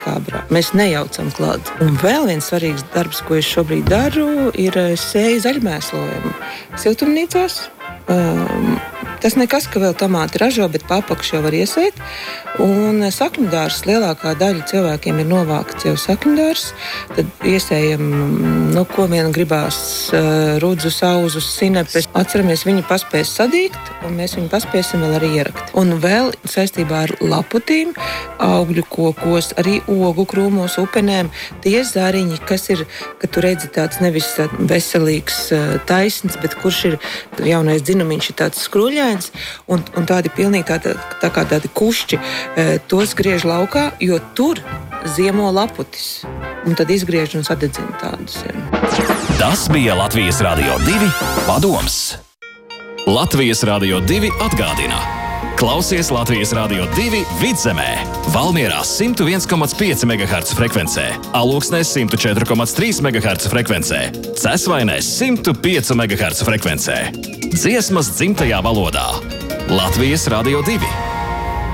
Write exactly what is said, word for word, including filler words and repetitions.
kabrā. Mēs nejaucam klāt. Un vēl viens svarīgs darbs, ko es šobrīd daru, ir sēju zaļmēslojumu. Siltumnīcās. Um, tas nekas, ka vēl tomāti ražo, bet papakšu jau var iesēt. Un sakņudārs, lielākā daļa cilvēkiem ir novākts jau sakņudārs. Tad iesējam, nu, ko vien gribās, uh, rudzus, auzus, sinepes. Atceramies, viņu paspēs sadīgt, un mēs viņu paspēsim vēl arī ierakt. Un vēl saistībā ar laputīm, augļu kokos, arī ogu krūmos, upenēm, tie zariņi, kas ir, ka tu redzi tāds nevis veselīgs, taisns, bet kurš ir jaunais dzinumiņš, ir tāds skruļains, un, un tādi pilnīgi tā, tā, tā kā tādi kušķi, tos griež laukā, jo tur ziemo laputis. Un tad izgriež un sadedzina tādus. Tas bija Latvijas Radio divi padoms. Latvijas Radio divi atgādina. Klausies Latvijas Radio divi Vidzemē, Valmierā simt viens komats pieci megaherca frekvencē, Alūksnē simt četri komats trīs megaherca frekvencē, Cesvainē simt pieci megaherca frekvencē. Dziesmas dzimtajā valodā. Latvijas Radio divi.